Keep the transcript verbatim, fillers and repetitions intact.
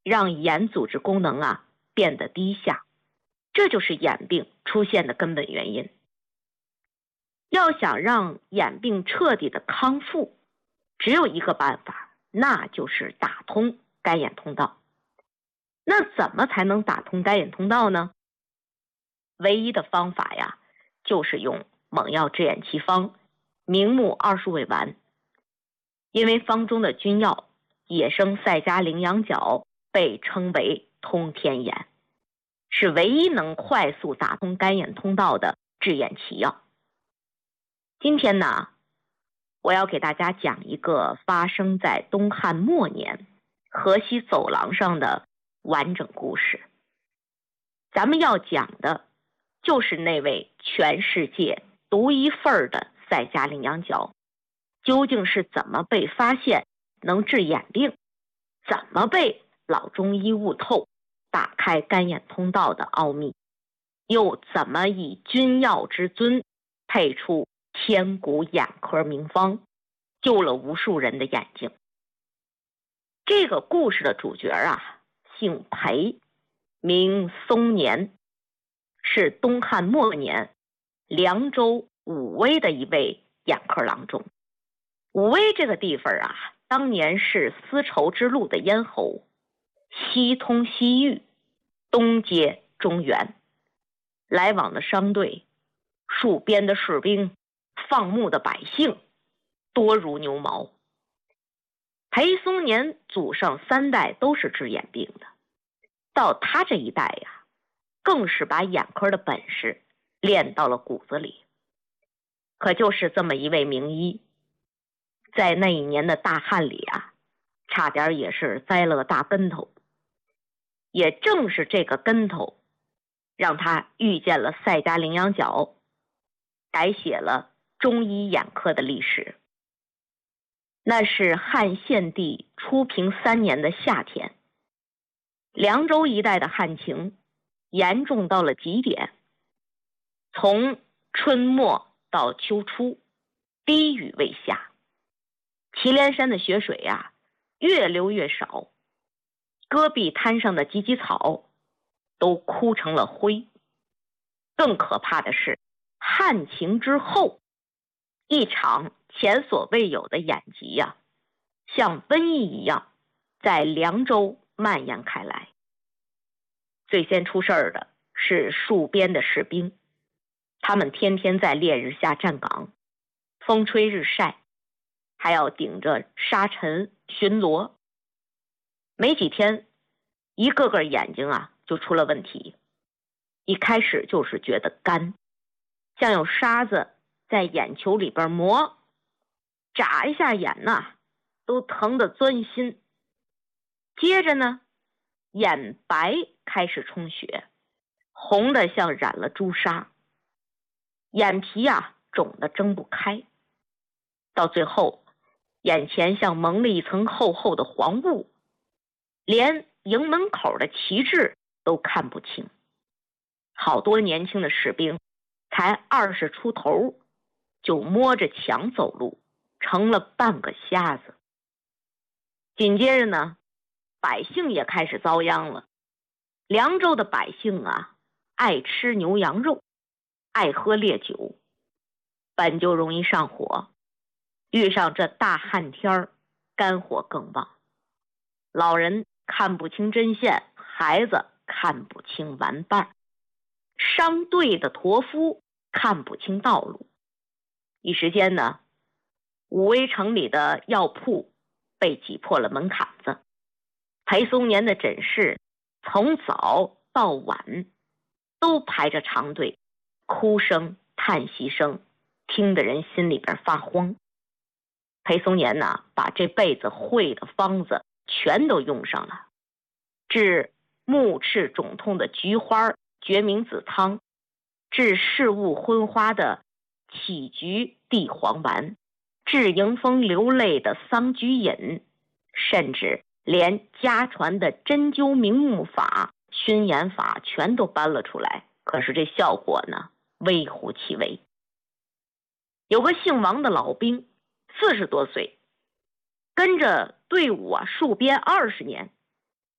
让眼组织功能啊变得低下，这就是眼病出现的根本原因。要想让眼病彻底的康复，只有一个办法，那就是打通干眼通道。那怎么才能打通干眼通道呢？唯一的方法呀，就是用猛药制眼奇方明目二十味丸。因为方中的君药野生赛加羚羊角被称为通天眼，是唯一能快速打通干眼通道的制眼奇药。今天呢，我要给大家讲一个发生在东汉末年河西走廊上的完整故事。咱们要讲的就是那位全世界独一份的赛加羚羊角究竟是怎么被发现能治眼病，怎么被老中医悟透打开干眼通道的奥秘，又怎么以君药之尊配出千古眼科名方，救了无数人的眼睛。这个故事的主角啊，姓裴，名松年，是东汉末年凉州武威的一位眼科郎中。武威这个地方啊，当年是丝绸之路的咽喉，西通西域，东接中原，来往的商队、戍边的士兵、放牧的百姓多如牛毛。裴松年祖上三代都是治眼病的，到他这一代呀，更是把眼科的本事练到了骨子里。可就是这么一位名医，在那一年的大旱里啊，差点也是栽了个大跟头。也正是这个跟头，让他遇见了赛加羚羊角，改写了中医眼科的历史。那是汉献帝初平三年的夏天，凉州一带的旱情严重到了极点，从春末到秋初，滴雨未下，祁连山的雪水啊越流越少，戈壁滩上的芨芨草都枯成了灰。更可怕的是，旱情之后，一场前所未有的眼疾呀、啊，像瘟疫一样在凉州蔓延开来。最先出事儿的是戍边的士兵，他们天天在烈日下站岗，风吹日晒，还要顶着沙尘巡逻。没几天，一个个眼睛啊就出了问题。一开始就是觉得干，像有沙子在眼球里边磨，眨一下眼呐、啊，都疼得钻心。接着呢，眼白开始充血，红的像染了朱砂，眼皮啊肿得睁不开。到最后，眼前像蒙了一层厚厚的黄雾，连营门口的旗帜都看不清。好多年轻的士兵才二十出头，就摸着墙走路，成了半个瞎子。紧接着呢，百姓也开始遭殃了。凉州的百姓啊，爱吃牛羊肉，爱喝烈酒，本就容易上火，遇上这大旱天，肝火更旺。老人看不清针线，孩子看不清玩伴，商队的驼夫看不清道路。一时间呢，武威城里的药铺被挤破了门槛子，裴松年的诊室从早到晚都排着长队，哭声叹息声听得人心里边发慌。裴松年呢，把这辈子会的方子全都用上了，治目赤肿痛的菊花决明子汤，治视物昏花的杞菊地黄丸，治迎风流泪的桑菊饮，甚至连家传的针灸明目法、熏眼法全都搬了出来。可是这效果呢，微乎其微。有个姓王的老兵，四十多岁，跟着队伍啊戍边二十年，